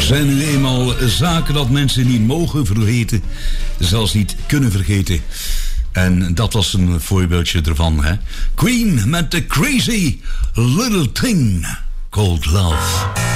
zijn nu eenmaal zaken dat mensen niet mogen vergeten, zelfs niet kunnen vergeten. En dat was een voorbeeldje ervan, hè. Queen met The Crazy Little Thing Called Love.